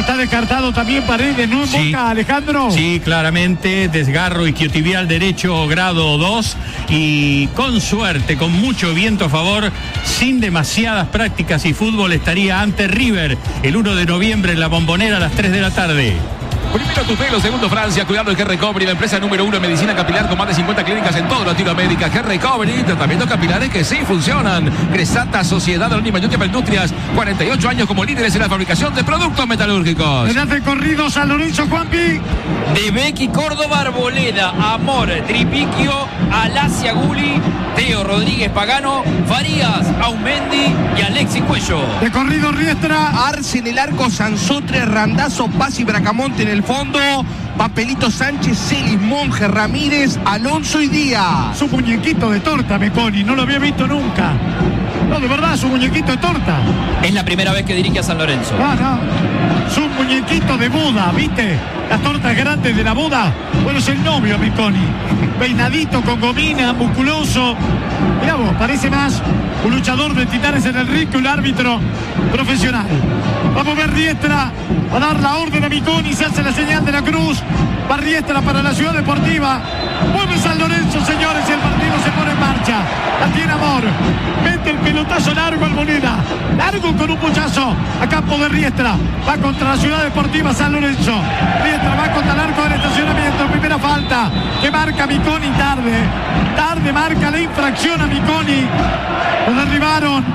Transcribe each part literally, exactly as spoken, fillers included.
está descartado también Paredes, ¿no? En Sí. Boca, Alejandro. Sí, claramente, desgarro isquiotibial derecho grado dos y con suerte, con mucho viento a favor, sin demasiadas prácticas y fútbol, estaría ante River el uno de noviembre en la Bombonera a las tres de la tarde. Primero Tupelo, segundo Francia, cuidando el Hair Recovery, la empresa número uno en medicina capilar con más de cincuenta clínicas en toda Latinoamérica. Hair Recovery, tratamientos capilares que sí funcionan. Cresata, Sociedad Anónima Múltiples Industrias, cuarenta y ocho años como líderes en la fabricación de productos metalúrgicos. En el recorrido San Lorenzo, Juanpi. De Becky, Córdoba, Arboleda, Amor, Tripiquio, Alacia Guli, Teo Rodríguez Pagano, Farías, Aumendi y Alexis Cuello. Recorrido Riestra. Arce en el arco, Sansotre, Randazzo, Paz y Bracamonte en el fondo. Papelito Sánchez, Celis, Monge, Ramírez, Alonso y Díaz. Su muñequito de torta, Meconi, no lo había visto nunca. No, de verdad, su muñequito de torta. Es la primera vez que dirige a San Lorenzo. Ah, no. Su muñequito de boda, ¿viste? Las tortas grandes de la boda. Bueno, es el novio, Meconi. Peinadito, con gomina, musculoso. Mirá vos, parece más un luchador de titanes en el ring que un árbitro profesional. Vamos a ver Riestra a dar la orden a Miconi, se hace la señal de la cruz. Va Riestra para la Ciudad Deportiva. Mueve San Lorenzo, señores, y el partido se pone en marcha. La tiene Amor. Mete el pelotazo largo al Moneda. Largo con un puchazo a campo de Riestra. Va contra la Ciudad Deportiva San Lorenzo. Riestra va contra el arco del estacionamiento. Primera falta que marca Miconi tarde. Tarde marca la infracción a Miconi. Lo derribaron.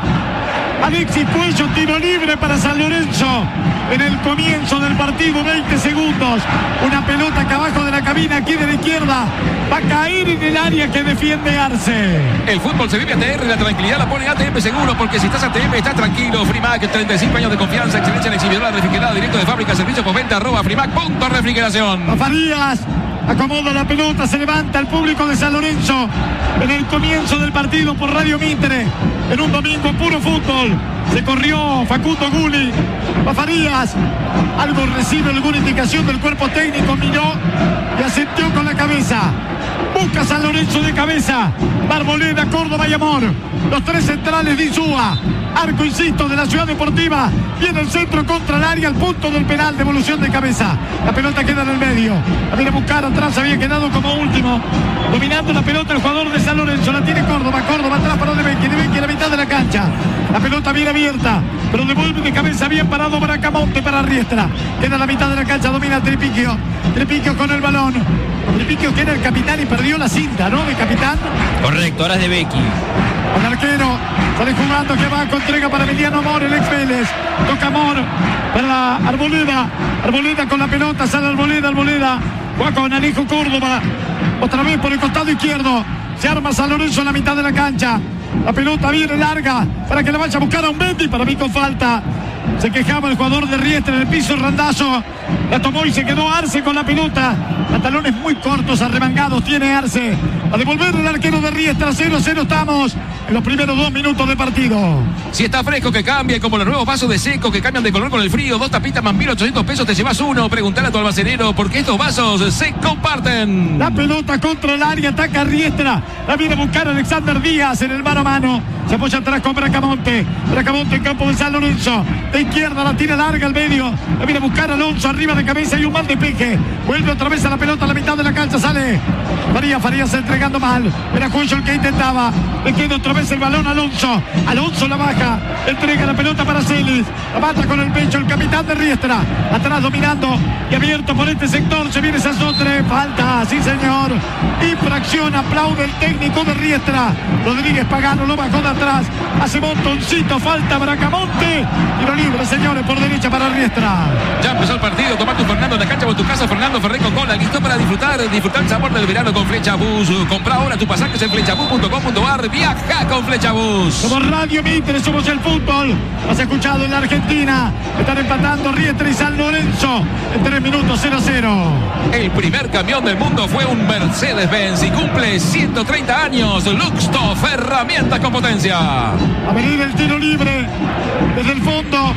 Alexis Cuello, tiro libre para San Lorenzo. En el comienzo del partido, veinte segundos. Una pelota acá abajo de la cabina, aquí de la izquierda. Va a caer en el área que defiende Arce. El fútbol se vive A T R, la tranquilidad la pone A T M Seguro, porque si estás A T M estás tranquilo. Frimac, treinta y cinco años de confianza, excelencia en exhibidora refrigerada, directo de fábrica, servicio postventa, arroba frimac punto refrigeración. Farías acomoda la pelota, se levanta el público de San Lorenzo en el comienzo del partido por Radio Mitre. En un domingo puro fútbol. Se corrió Facundo Guli. Va Farías. Algo recibe alguna indicación del cuerpo técnico. Miró y asintió con la cabeza. Busca San Lorenzo de cabeza. Arboleda, Córdoba y Amor. Los tres centrales de Insúa. Arco, insisto, de la Ciudad Deportiva. Viene el centro contra el área, al punto del penal. Devolución de cabeza. La pelota queda en el medio. La viene a buscar atrás. Había quedado como último. Dominando la pelota el jugador de San Lorenzo. La tiene Córdoba. Córdoba atrás para De Becky. De Becky a la mitad de la cancha. La pelota bien abierta. Pero devuelve de cabeza. Bien parado Bracamonte para Riestra. Queda en la mitad de la cancha. Domina Tripiquio. Tripiquio con el balón. Tripiquio que era el capitán y perdió la cinta, ¿no? De capitán. Correcto, ahora es de Becky. El arquero sale jugando, que va con entrega para Emiliano Amor, el ex Vélez. Toca Amor para la Arboleda. Arboleda con la pelota, sale Arboleda, Arboleda. Juega con Alejo Córdoba. Otra vez por el costado izquierdo. Se arma San Lorenzo en la mitad de la cancha. La pelota viene larga para que la vaya a buscar a un Bendi. Para mí con falta. Se quejaba el jugador de Riestra en el piso, Randazzo. La tomó y se quedó Arce con la pelota. Pantalones muy cortos, arremangados tiene Arce. A devolver el arquero de Riestra. cero a cero estamos en los primeros dos minutos de partido. Si está fresco, que cambie, como los nuevos vasos de seco que cambian de color con el frío. Dos tapitas más mil ochocientos pesos, te llevas uno. Preguntale a tu almacenero, porque estos vasos se comparten. La pelota contra el área, ataca Riestra. La viene a buscar Alexander Díaz en el mano a mano. Se apoya atrás con Bracamonte. Bracamonte en campo de San Lorenzo. De izquierda la tira larga al medio. La viene a buscar Alonso arriba de cabeza y un mal despeje. Vuelve otra vez a la pelota a la mitad de la cancha. Sale Farías, Farías entregando mal. Era Cuello el que intentaba. Le queda otra vez el balón a Alonso. Alonso la baja. Entrega la pelota para Celis. La mata con el pecho el capitán de Riestra. Atrás dominando y abierto por este sector. Se viene Sansotre. Falta, sí señor. Infracción. Aplaude el técnico de Riestra. Rodríguez Pagano lo bajó de atrás. Hace montoncito. Falta Bracamonte. Tiro libre, señores, por derecha para Riestra. Ya empezó el partido. Tomar tu Fernando en la cancha o en tu casa. Fernando Ferré con cola. Listo para disfrutar. Disfrutar el sabor del verano con Flecha Bus. Compra ahora tu pasajes en flechabus punto com punto ar. Viaja con Flecha Bus. Somos Radio Mitre, somos el fútbol. Has escuchado en la Argentina. Están empatando Riestra y San Lorenzo. En tres minutos, cero a cero. El primer camión del mundo fue un Mercedes-Benz y cumple ciento treinta años. Luxtoff, herramientas con potencia. A venir el tiro libre desde el fondo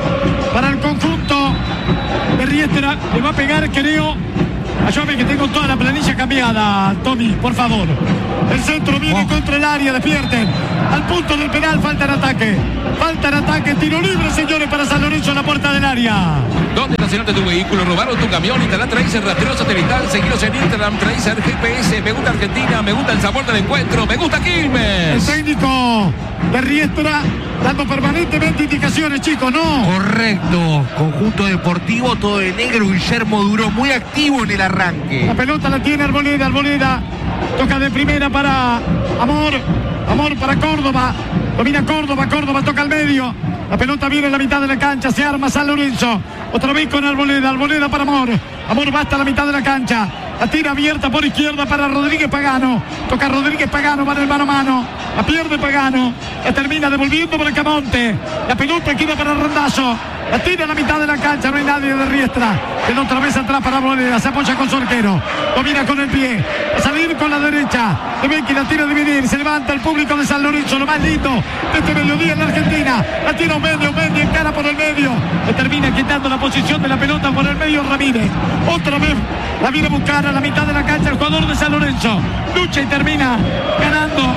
para el conjunto de Riestra. Le va a pegar, creo. Ayúdame que tengo toda la planilla cambiada, Tommy, por favor. El centro viene wow. contra el área, despierten. Al punto del penal, falta en ataque. Falta en ataque, tiro libre, señores, para San Lorenzo a la puerta del área. ¿Dónde estacionarte tu vehículo, robaron tu camión, instalar Tracer, rastreo satelital, seguiros en Instagram, Tracer G P S, me gusta Argentina, me gusta el sabor del encuentro, me gusta Quilmes. El técnico de Riestra dando permanentemente indicaciones, chicos, ¿no? Correcto, conjunto deportivo, todo de negro, Guillermo Duró, muy activo en el arranque. La pelota la tiene Arboleda, Arboleda toca de primera para Amor, Amor para Córdoba, domina Córdoba, Córdoba toca al medio, la pelota viene en la mitad de la cancha, se arma San Lorenzo, otra vez con Arboleda, Arboleda para Amor, Amor va hasta la mitad de la cancha, la tira abierta por izquierda para Rodríguez Pagano, toca Rodríguez Pagano, va en el mano a mano, la pierde Pagano, la termina devolviendo por el Camonte, la pelota queda para Randazzo, la tira a la mitad de la cancha, no hay nadie de Riestra, queda otra vez atrás para Arboleda, se apoya con su arquero, domina con el pie, a salir con la derecha, de Becky la tira a dividir, se levanta el público de San Lorenzo, lo más lindo de este mediodía en la Argentina, la tira un medio, medio, encara por el medio, le termina quitando la posición de la pelota por el medio Ramírez, otra vez la viene a buscar a la mitad de la cancha el jugador de San Lorenzo, lucha y termina ganando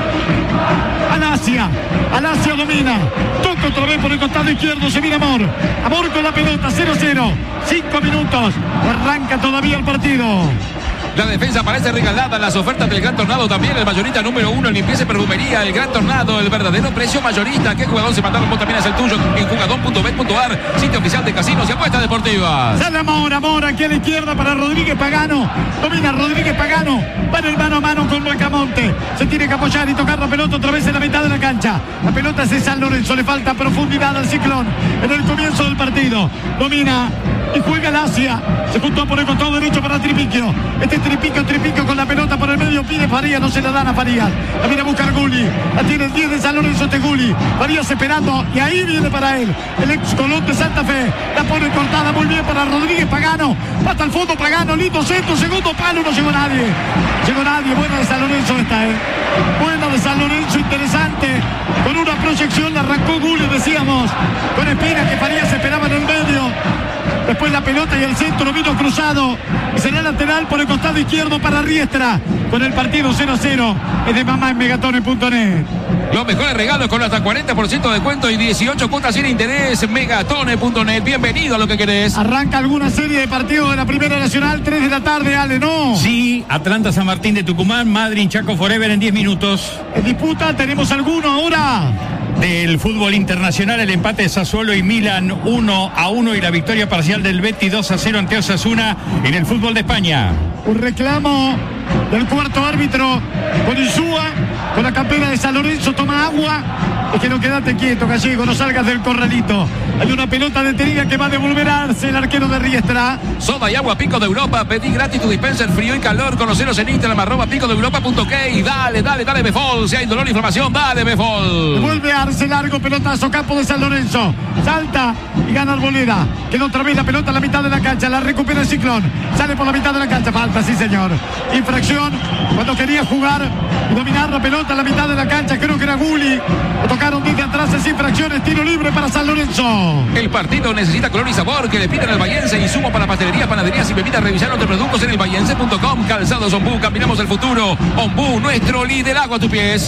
Alasia, Alasia domina, toca otra vez por el costado izquierdo, se viene Amor, Amor con la pelota, cero cero, cinco minutos, arranca todavía el partido. La defensa parece regalada, las ofertas del Gran Tornado también, el mayorista número uno en limpieza y perfumería, el Gran Tornado, el verdadero precio mayorista. ¿Qué jugador se mandaron? Vos también es el tuyo en jugador punto bet punto ar, sitio oficial de casinos y apuestas deportivas. Sale Amor, Amor aquí a la izquierda para Rodríguez Pagano, domina Rodríguez Pagano, va en el mano a mano con Bracamonte, se tiene que apoyar y tocar la pelota otra vez en la mitad de la cancha. La pelota es de San Lorenzo, le falta profundidad al Ciclón en el comienzo del partido, domina y juega el Asia, se juntó por el costado derecho para Tripiquio, este Tripiquio, Tripiquio con la pelota por el medio, pide Farías, no se la dan a Farías, la viene a buscar Gulli, la tiene el diez de San Lorenzo de Gulli, Farías esperando y ahí viene para él, el ex Colón de Santa Fe, la pone cortada muy bien para Rodríguez Pagano, va hasta el fondo Pagano, lindo centro, segundo palo, no llegó nadie, llegó nadie, buena de San Lorenzo esta, eh, buena de San Lorenzo, interesante, con una proyección la arrancó Gulli, decíamos, con Espina que Farías esperaba en el medio. Después la pelota y el centro vino cruzado. Y será lateral por el costado izquierdo para Riestra. Con el partido cero a cero. Es de mamá en megatone punto net. Los mejores regalos con hasta cuarenta por ciento de descuento y dieciocho cuotas sin interés. megatone punto net. Bienvenido a lo que querés. Arranca alguna serie de partidos de la Primera Nacional. tres de la tarde, Ale, ¿no? Sí, Atlanta San Martín de Tucumán, Madrid Chaco Forever en diez minutos. En disputa tenemos alguno ahora. Del fútbol internacional, el empate de Sassuolo y Milan uno a uno y la victoria parcial del Betis dos a cero ante Osasuna en el fútbol de España. Un reclamo del cuarto árbitro con Insúa, con la campera de San Lorenzo, toma agua. Es que no quedate quieto, Gallego, no salgas del corralito. Hay una pelota detenida que va a devolverse el arquero de Riestra. Soda y agua Pico de Europa, pedí gratis tu dispenser frío y calor, conoceros en Instagram, arroba pico de europa punto k. Dale, dale, dale, Befol, si hay dolor e inflamación, dale, Befol. Vuelve a darse largo, pelotazo, campo de San Lorenzo. Salta y gana Arboleda. Queda otra vez la pelota a la mitad de la cancha, la recupera el Ciclón. Sale por la mitad de la cancha, falta, sí señor. Infracción cuando quería jugar y dominar la pelota a la mitad de la cancha, creo que era Gulli. Lo tocaron desde atrás, es infracciones, tiro libre para San Lorenzo. El partido necesita color y sabor que le piden al Bahiense. Insumo para pastelería, panaderías y bebidas. Revisar otros productos en el bahiense punto com. Calzados Ombú, caminamos el futuro. Ombú, nuestro líder, agua a tus pies.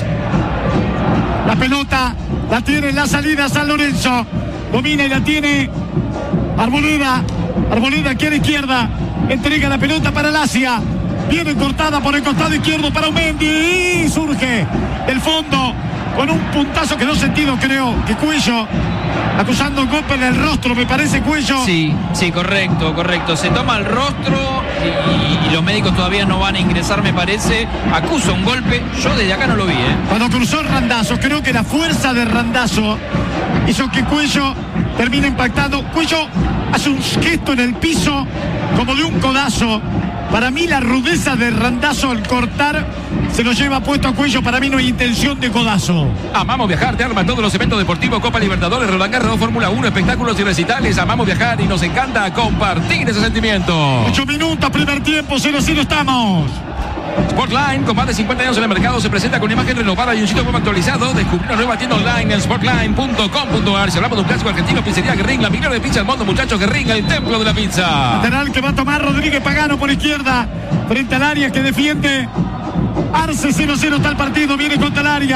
La pelota la tiene en la salida San Lorenzo. Domina y la tiene Arboleda. Arboleda aquí a la izquierda. Entrega la pelota para Lacia. Viene cortada por el costado izquierdo para Umendi. Y surge del fondo con un puntazo que no sentido, creo que Cuello. Acusando un golpe en el rostro, me parece, Cuello. Sí, sí, correcto, correcto. Se toma el rostro y, y los médicos todavía no van a ingresar, me parece. Acusa un golpe, yo desde acá no lo vi, ¿eh? Cuando cruzó el Randazzo, creo que la fuerza de Randazzo hizo que Cuello termine impactando. Cuello hace un gesto en el piso como de un codazo. Para mí la rudeza de Randazzo al cortar se lo lleva puesto a Cuello. Para mí no hay intención de codazo. Amamos viajar, te arman todos los eventos deportivos, Copa Libertadores, Roland Garros, Fórmula uno, espectáculos y recitales. Amamos viajar y nos encanta compartir ese sentimiento. Ocho minutos, primer tiempo, cero cero estamos. Sportline, con más de cincuenta años en el mercado, se presenta con imagen renovada y un sitio web actualizado. Descubrir una nueva tienda online en sportline punto com punto ar. Si hablamos de un clásico argentino, pizzería Guerrín, la mejor de pizza del mundo, muchachos, Guerrín, el templo de la pizza. Lateral que va a tomar Rodríguez Pagano por izquierda, frente al área que defiende Arce. Cero cero está el partido, viene contra el área.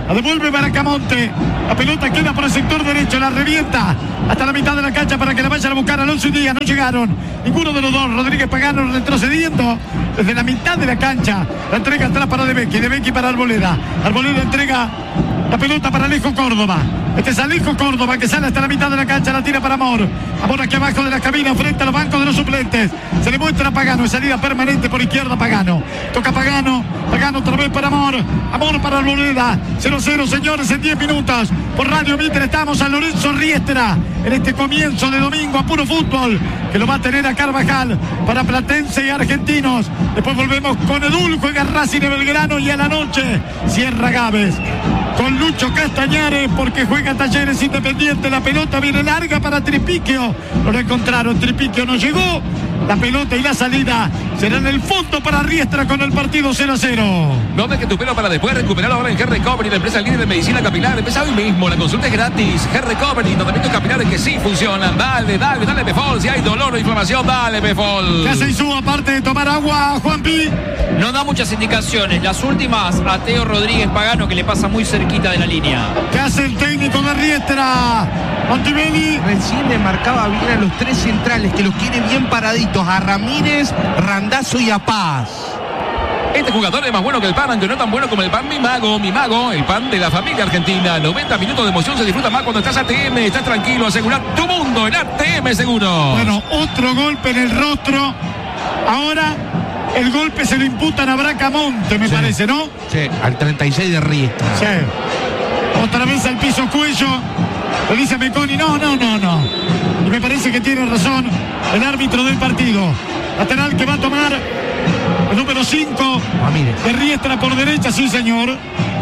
La devuelve Bracamonte. La pelota queda por el sector derecho. La revienta hasta la mitad de la cancha para que la vayan a buscar Alonso y Díaz. No llegaron ninguno de los dos. Rodríguez Pagano retrocediendo desde la mitad de la cancha. La entrega atrás para De Becchi. De Becchi para Arboleda. Arboleda entrega la pelota para Alejo Córdoba. Este es Alejo Córdoba que sale hasta la mitad de la cancha. La tira para Amor. Amor aquí abajo de la cabina frente a los bancos de los suplentes. Se le muestra a Pagano. Salida permanente por izquierda Pagano. Toca Pagano. Pagano otra vez para Amor. Amor para Arboleda. cero cero señores en diez minutos. Por Radio Mitre estamos a Lorenzo Riestra. En este comienzo de domingo a puro fútbol. Que lo va a tener a Carvajal para Platense y Argentinos. Después volvemos con Edul. Juega Racing de Belgrano y a la noche cierra Gávez con Lucho Castañares porque juega Talleres Independiente. La pelota viene larga para Tripiquio. No lo encontraron. Tripiquio no llegó. La pelota y la salida será en el fondo para Riestra con el partido cero a cero. No dejes tu pelo para después. Recuperarlo ahora en Hair Recovery, la empresa líder de medicina capilar. Empieza hoy mismo. La consulta es gratis. Hair Recovery, tratamientos capilares que sí funcionan. Dale, dale, dale Befol. Si hay dolor o inflamación, dale Befol. ¿Qué hace Isú aparte de tomar agua, Juanpi? No da muchas indicaciones. Las últimas a Teo Rodríguez Pagano, que le pasa muy cerquita de la línea. ¿Qué hace el técnico de Riestra? Montivelli. Recién le marcaba bien a los tres centrales, que los quiere bien paraditos, a Ramírez, Randazzo y a Paz. Este jugador es más bueno que el pan, aunque no tan bueno como el pan Mi Mago. Mi Mago, el pan de la familia argentina. noventa minutos de emoción se disfruta más cuando estás A T M. Estás tranquilo, asegurar tu mundo en A T M Seguro. Bueno, otro golpe en el rostro. Ahora el golpe se lo imputan a Bracamonte, me Sí. parece, ¿no? Sí, al treinta y seis de Riestra. Sí. Otra vez al piso Cuello. Le dice a Meconi, no, no, no, no. Y me parece que tiene razón el árbitro del partido. Lateral que va a tomar el número cinco. Ramírez. De Riestra por derecha, sí, señor.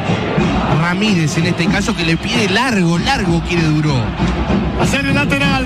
Ramírez en este caso, que le pide largo, largo quiere Duró. Hacer el lateral.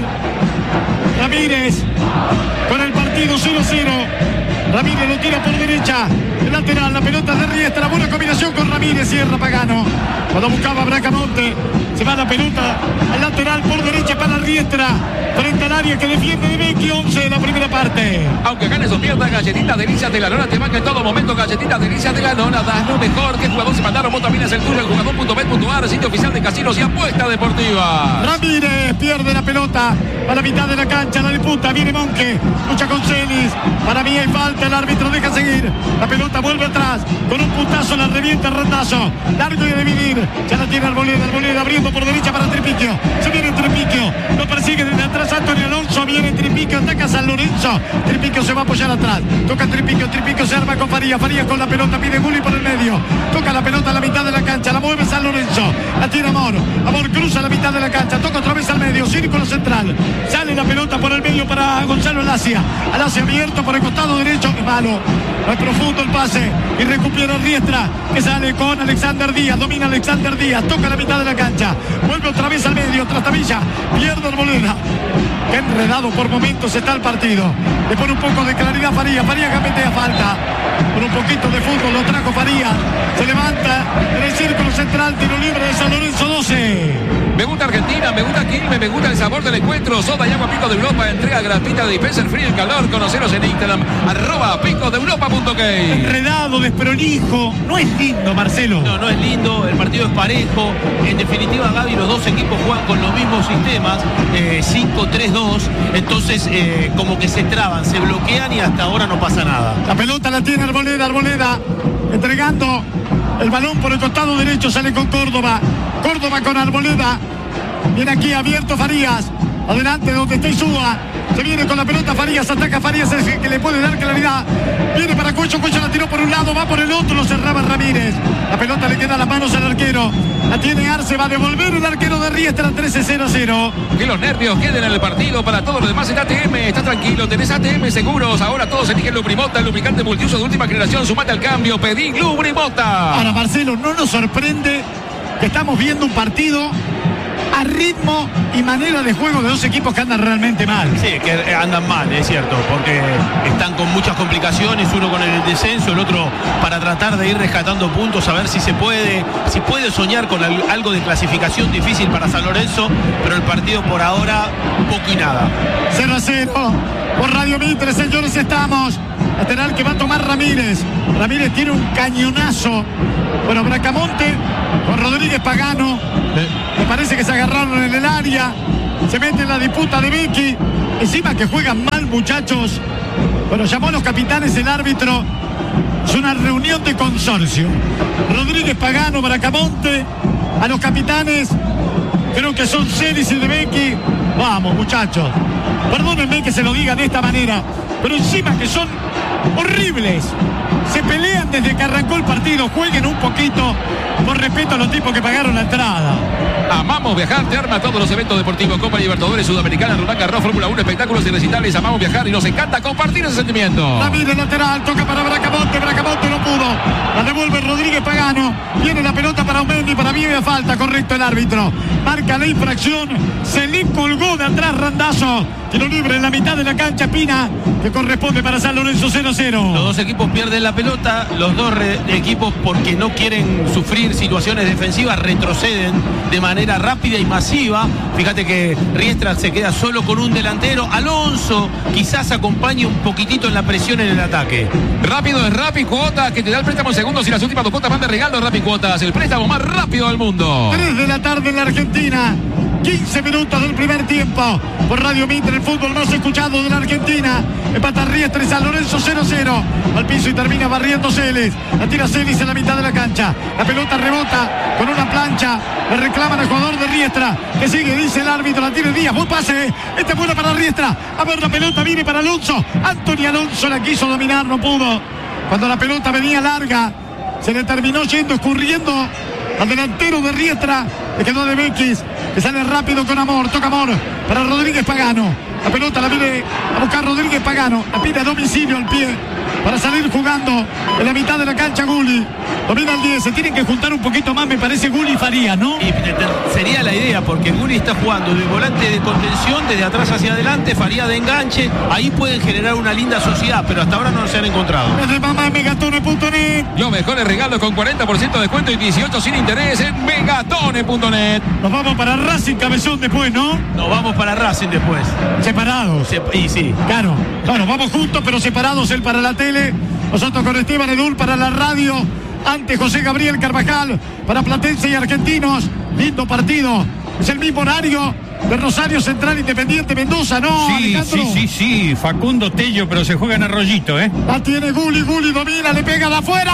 Ramírez con el partido cero a cero. Ramírez lo tira por derecha. El lateral, la pelota de Riestra. Buena combinación con Ramírez. Cierra Pagano. Cuando buscaba Bracamonte, se va la pelota al lateral por derecha para Riestra. Frente al área que defiende De Becchi. once de la primera parte. Aunque ganes o pierdas, galletitas delicias de la nona te banca en todo momento. Galletitas delicias de la nona, das lo mejor. Que jugador se mandaron, vos también es el tuyo. El jugador punto bet punto ar, sitio oficial de casinos y apuesta deportiva. Ramírez pierde la pelota a la mitad de la cancha, la disputa, viene Monque, lucha con Celis, para mí hay falta, el árbitro deja seguir, la pelota vuelve atrás, con un putazo la revienta Randazzo, largo y a dividir, ya la tiene Arboleda, Arboleda abriendo por derecha para Tripiquio, se viene Tripiquio, lo persigue desde atrás Antonio Alonso, viene Tripiquio, ataca San Lorenzo, Tripiquio se va a apoyar atrás, toca Tripiquio, Tripiquio se arma con Farías, Farías con la pelota, pide Gulli por el medio, toca la pelota a la mitad de la cancha, la mueve San Lorenzo, la tiene Amor, Amor cruza la mitad de la cancha, toca otra vez al medio, círculo central, sale la pelota por el medio para Gonzalo Alacia, Alacia abierto por el costado derecho, es malo, no es profundo el pase, y recupera Riestra, que sale con Alexander Díaz, domina Alexander Díaz, toca la mitad de la cancha, vuelve otra vez al medio, Trastavilla, pierde Arboleda, qué enredado por momentos está el partido, le pone un poco de claridad Farías, Farías gambetea falta, con un poquito de fútbol lo trajo Farías, se levanta en el círculo central, tiro libre de San Lorenzo doce. Me gusta Argentina, me gusta Quilmes, me gusta el sabor del encuentro. Soda y agua Pico de Europa, entrega gratuita de Dispenser Free el calor. Conoceros en Instagram, arroba pico de europa punto k. Enredado, desprolijo, no es lindo, Marcelo. No, no es lindo, el partido es parejo. En definitiva, Gaby, los dos equipos juegan con los mismos sistemas, eh, cinco tres dos. Entonces, eh, como que se traban, se bloquean y hasta ahora no pasa nada. La pelota la tiene Arboleda, Arboleda entregando el balón por el costado derecho, sale con Córdoba. Córdoba con Arboleda. Viene aquí abierto Farías. Adelante donde está Isúa. Se viene con la pelota Farías, ataca Farías, es el que le puede dar claridad. Viene para Cuello, Cuello la tiró por un lado, va por el otro, lo cerraba Ramírez. La pelota le queda a las manos al arquero. La tiene Arce, va a devolver el arquero de Riestra, trece cero cero. Que los nervios queden en el partido. Para todo lo demás en A T M. Estás tranquilo, tenés A T M Seguros. Ahora todos eligen Lubrimota, el lubricante multiuso de última generación. Sumate al cambio, pedí Lubrimota. Ahora, Marcelo, no nos sorprende que estamos viendo un partido a ritmo y manera de juego de dos equipos que andan realmente mal. Sí, que andan mal, es cierto, porque están con muchas complicaciones, uno con el descenso, el otro para tratar de ir rescatando puntos, a ver si se puede, si puede soñar con algo de clasificación difícil para San Lorenzo, pero el partido por ahora poco y nada. cero a cero por Radio Mitre, señores, estamos Lateral que va a tomar Ramírez. Ramírez tiene un cañonazo. Bueno, Bracamonte con Rodríguez Pagano. Me parece que se agarraron en el área. Se mete en la disputa de Becky. Encima que juegan mal, muchachos. Bueno, llamó a los capitanes el árbitro. Es una reunión de consorcio. Rodríguez Pagano, Bracamonte. A los capitanes, creo que son Celis y de Becky. Vamos, muchachos. Perdónenme que se lo diga de esta manera, pero encima que son horribles. Se pelean desde que arrancó el partido. Jueguen un poquito por respeto a los tipos que pagaron la entrada. Amamos viajar, te arma todos los eventos deportivos, Copa Libertadores, Sudamericana, Roland Garros, Fórmula uno, espectáculos y recitales. Amamos viajar y nos encanta compartir ese sentimiento. Ramírez lateral, toca para Bracamonte, Bracamonte no pudo. La devuelve Rodríguez Pagano. Viene la pelota para Aumendi, para mí había falta, correcto el árbitro. Marca la infracción, se le colgó de atrás Randazzo. Tiro libre en la mitad de la cancha, Pina, que corresponde para San Lorenzo cero cero. Los dos equipos pierden la pelota, los dos re- equipos porque no quieren sufrir situaciones defensivas retroceden de manera rápida y masiva. Fíjate que Riestra se queda solo con un delantero. Alonso quizás acompañe un poquitito en la presión en el ataque. Rápido es Rappi Cuotas, que te da el préstamo en segundos y las últimas dos cuotas van de regalo. Rappi Cuotas, el préstamo más rápido del mundo. tres de la tarde en la Argentina. quince minutos del primer tiempo. Por Radio Mitre, el fútbol más escuchado de la Argentina. Empata Riestra y San Lorenzo cero cero. Al piso y termina barriendo Celis. La tira Celis en la mitad de la cancha. La pelota rebota con una plancha. Le reclaman al jugador de Riestra. Que sigue, dice el árbitro. La tiene Díaz. Buen pase. Este es bueno para Riestra. A ver, la pelota viene para Alonso. Anthony Alonso la quiso dominar, no pudo. Cuando la pelota venía larga, se le terminó yendo, escurriendo al delantero de Riestra. Le quedó de Bequis, que sale rápido con Amor. Toca Amor para Rodríguez Pagano. La pelota la viene a buscar Rodríguez Pagano. La pide a domicilio al pie para salir jugando en la mitad de la cancha Gulli. Domina el diez. Se tienen que juntar un poquito más, me parece, Gulli y Farías, ¿no? Y sería la idea, porque Gulli está jugando de volante de contención, desde atrás hacia adelante, Farías de enganche. Ahí pueden generar una linda sociedad, pero hasta ahora no se han encontrado. Desde mamá megatone punto net. Los mejores regalos con cuarenta por ciento de descuento y dieciocho sin interés en megatone punto net. Nos vamos para Racing Cabezón después, ¿no? Nos vamos para Racing después. Separados. Se- y sí. Claro, claro, vamos juntos pero separados, él para la tele, nosotros con Esteban Edul para la radio, ante José Gabriel Carvajal para Platense y Argentinos. Lindo partido, es el mismo horario de Rosario Central Independiente Mendoza, ¿no, Sí, Alejandro? sí, sí, sí. Facundo Tello, pero se juega en Arroyito, ¿eh? La tiene Gulli, Gulli domina, le pega de afuera.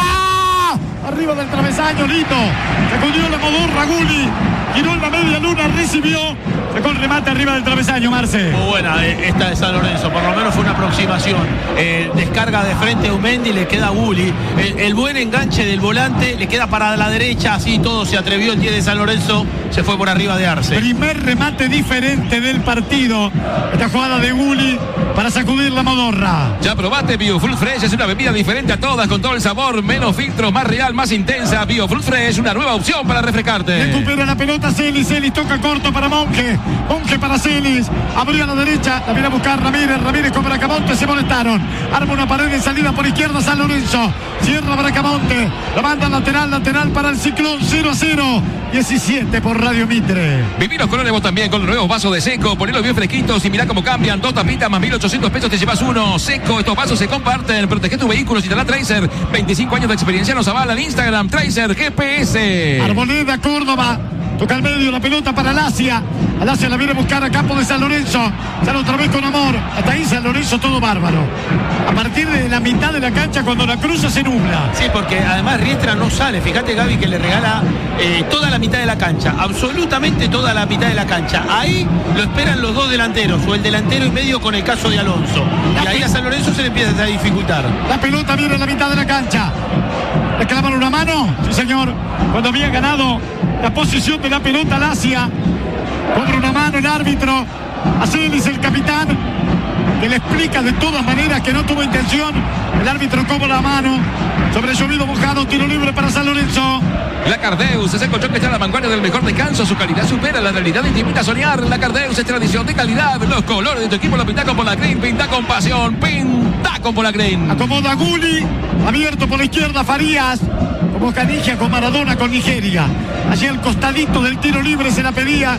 Arriba del travesaño, Lito. Sacudió la modorra Gulli. Giró en la media luna, recibió. Sacó el remate arriba del travesaño, Marce. Muy buena eh, esta de San Lorenzo, por lo menos fue una aproximación. Eh, descarga de frente a Umendi, le queda a Gulli. El, el buen enganche del volante, le queda para la derecha, así todo se atrevió el diez de San Lorenzo, se fue por arriba de Arce. Primer remate diferente del partido. Esta jugada de Gulli para sacudir la modorra. Ya probaste BioFruit Fresh, es una bebida diferente a todas, con todo el sabor, menos filtros, más real, más intensa. BioFruit Fresh, una nueva opción para refrescarte. Recupera la pelota Celis, Celis toca corto para Monge. Monge para Celis. Abrió a la derecha, la viene a buscar Ramírez. Ramírez con Bracamonte, se molestaron. Arma una pared en salida por izquierda San Lorenzo. Cierra Bracamonte. La manda lateral, lateral para el Ciclón cero a cero. diecisiete por Radio Mitre. Viví los colores vos también con los nuevos vasos de Seco. Ponelos bien fresquitos y mirá cómo cambian. Dos tapitas más mil ochocientos pesos te llevas uno. Seco, estos vasos se comparten. Protege tu vehículo, instalá Tracer. veinticinco años de experiencia nos avalan. Instagram, Tracer, G P S. Arboleda, Córdoba. Toca al medio la pelota para Alasia. Alasia la viene a buscar a campo de San Lorenzo. Sale otra vez con Amor. Hasta ahí San Lorenzo todo bárbaro. A partir de la mitad de la cancha, cuando la cruza se nubla. Sí, porque además Riestra no sale. Fíjate, Gaby, que le regala eh, toda la mitad de la cancha. Absolutamente toda la mitad de la cancha. Ahí lo esperan los dos delanteros, o el delantero y medio con el caso de Alonso. Y ahí a San Lorenzo se le empieza a dificultar. La pelota viene en la mitad de la cancha. ¿Le clavan una mano? Sí, señor. Cuando había ganado la posición de la pelota, Alasia cobra una mano el árbitro. A Celis, el capitán, que le explica de todas maneras que no tuvo intención. El árbitro cobra la mano. Sobre llovido mojado, tiro libre para San Lorenzo. La Cardeus es el colchón que está a la vanguardia del mejor descanso. Su calidad supera la realidad y te invita a soñar. La Cardeus es tradición de calidad. Los colores de tu equipo los pinta con Polacreen. Pinta con pasión. Pinta con Polacreen. Acomoda Gulli. Abierto por la izquierda Farías. Como Canigia con Maradona con Nigeria. Allí al costadito del tiro libre se la pedía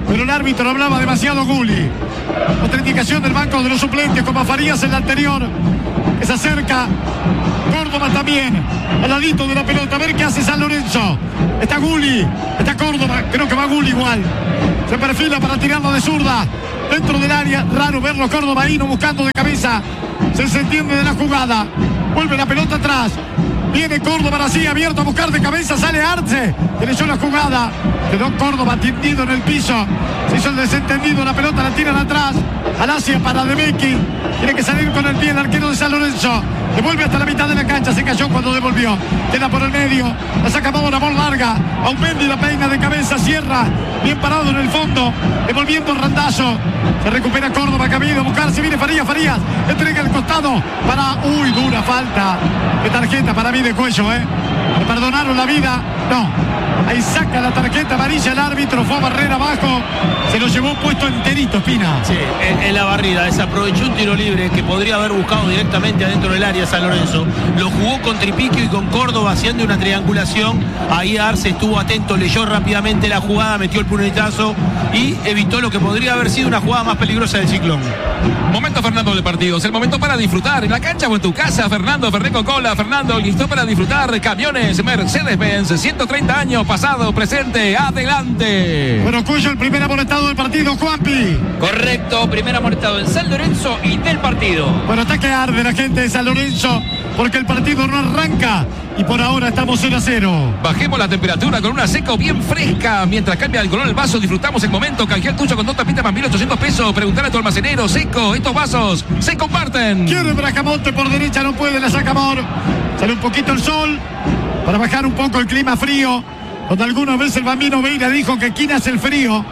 pero el árbitro hablaba demasiado Gulli. Otra indicación del banco de los suplentes, como Farías en la anterior, que se acerca. Córdoba también, al ladito de la pelota. A ver qué hace San Lorenzo. Está Gulli, está Córdoba, creo que va Gulli igual. Se perfila para tirarlo de zurda dentro del área. Raro verlo Córdoba ahí, no buscando de cabeza. Se, se entiende de la jugada. Vuelve la pelota atrás. Viene Córdoba así, abierto a buscar de cabeza. Sale Arce. Derecho la jugada. Quedó Córdoba tendido en el piso. Se hizo el desentendido. La pelota la tiran atrás. Alasia para Debecki. Tiene que salir con el pie el arquero de San Lorenzo. Devuelve hasta la mitad de la cancha. Se cayó cuando devolvió. Queda por el medio. La saca Mora, bola larga. Aumendi la peina de cabeza. Cierra. Bien parado en el fondo. Devolviendo el randazo. Se recupera Córdoba. Cabido a buscarse. Viene Farías. Farías. Entrega el costado para. Uy, dura falta. De tarjeta para mí de Cuello, ¿eh? Le perdonaron la vida. No. Ahí saca la tarjeta amarilla el árbitro. Fue a barrer abajo. Se lo llevó puesto enterito, Espina. Sí, en, en la barrida. Desaprovechó un tiro libre que podría haber buscado directamente adentro del área San Lorenzo. Lo jugó con Tripiquio y con Córdoba haciendo una triangulación. Ahí Arce estuvo atento, leyó rápidamente la jugada, metió el puñetazo y evitó lo que podría haber sido una jugada más peligrosa del Ciclón. Momento Fernando del partido, es el momento para disfrutar en la cancha o en tu casa. Fernando Ferré Coca-Cola, Fernando listo para disfrutar. Camiones Mercedes-Benz, ciento treinta años, pasado, presente, adelante. Bueno, Cuello, el primer amonestado del partido, Juanpi. Correcto, primer amonestado en San Lorenzo y del partido. Bueno, está que arde la gente de San Lorenzo porque el partido no arranca y por ahora estamos cero a cero. Bajemos la temperatura con una seco bien fresca. Mientras cambia el color del vaso, disfrutamos el momento. Canjea el tuyo con dos tapitas más mil ochocientos pesos. Preguntar a tu almacenero. Seco, estos vasos se comparten. Quiere Bracamonte por derecha, no puede, la saca Amor. Sale un poquito el sol para bajar un poco el clima frío. Donde alguna vez el Bambino Veira dijo que quién hace el frío.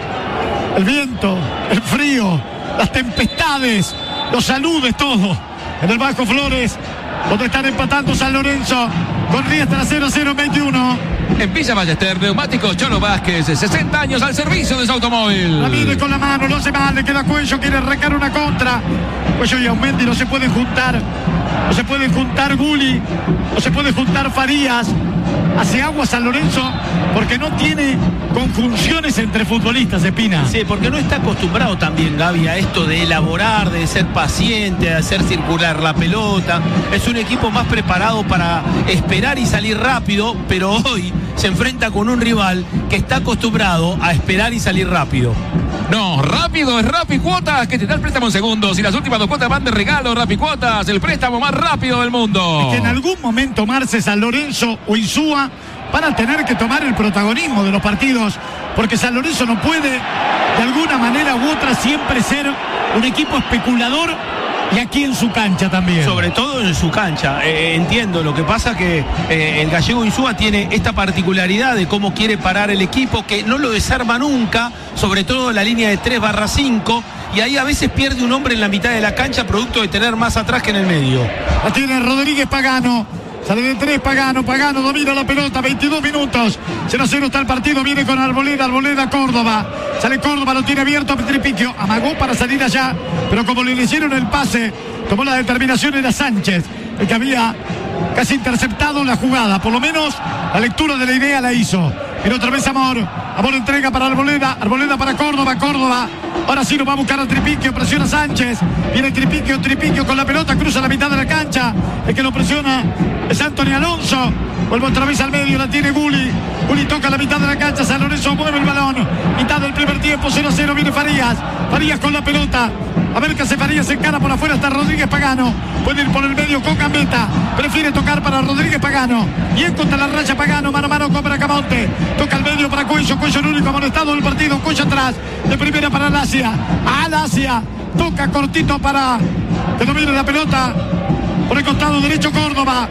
El viento, el frío, las tempestades, los saludes, todo. En el Bajo Flores, donde están empatando San Lorenzo con Riestra cero a cero veintiuno. En Villa Ballester, Neumáticos Cholo Vázquez, sesenta años al servicio de su automóvil. La mide con la mano, lo hace mal, le queda Cuello, quiere arrancar una contra. Cuello y Aumendi no se pueden juntar. No se pueden juntar Gulli, no se puede juntar Farías. Hace agua San Lorenzo porque no tiene conjunciones entre futbolistas, Espina. Sí, porque no está acostumbrado también Gaby a esto de elaborar, de ser paciente, de hacer circular la pelota. Es un equipo más preparado para esperar y salir rápido, pero hoy se enfrenta con un rival que está acostumbrado a esperar y salir rápido. No, rápido es Rapicuotas, que te da el préstamo en segundos y las últimas dos cuotas van de regalo. Rapicuotas, el préstamo más rápido del mundo. Es que en algún momento Marce, San Lorenzo o Insúa van a tener que tomar el protagonismo de los partidos, porque San Lorenzo no puede de alguna manera u otra siempre ser un equipo especulador. Y aquí en su cancha también. Sobre todo en su cancha. Eh, entiendo, lo que pasa que eh, el gallego Insúa tiene esta particularidad de cómo quiere parar el equipo, que no lo desarma nunca, sobre todo en la línea de tres barra cinco, y ahí a veces pierde un hombre en la mitad de la cancha, producto de tener más atrás que en el medio. La tiene Rodríguez Pagano. Sale de tres Pagano, Pagano domina la pelota, veintidós minutos, cero a cero está el partido, viene con Arboleda, Arboleda Córdoba, sale Córdoba, lo tiene abierto Tripiquio, amagó para salir allá, pero como le hicieron el pase, tomó la determinación, era Sánchez, el que había casi interceptado la jugada, por lo menos la lectura de la idea la hizo. Pero otra vez Amor, Amor entrega para Arboleda, Arboleda para Córdoba, Córdoba, ahora sí lo va a buscar a Tripiquio, presiona Sánchez, viene Tripiquio, Tripiquio con la pelota, cruza la mitad de la cancha, el que lo presiona es Anthony Alonso, vuelve otra vez al medio, la tiene Gulli, Gulli toca la mitad de la cancha, San Lorenzo mueve el balón, mitad del primer tiempo, cero a cero, viene Farías, Farías con la pelota, a ver qué hace Farías, se encara por afuera, está Rodríguez Pagano, puede ir por el medio con Gambetta, prefiere tocar para Rodríguez Pagano, bien contra la raya Pagano, mano a mano con Bracamonte, toca al medio para Cuello, Cuello el único amonestado del partido, Cuello atrás, de primera para Alasia, Alasia, toca cortito para que domine la pelota, por el costado derecho Córdoba,